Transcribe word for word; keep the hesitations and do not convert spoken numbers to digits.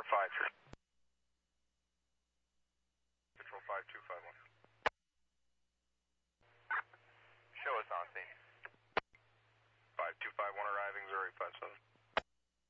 five three. Control five two five one. Show us on scene. five two five one arriving, zero eight five seven.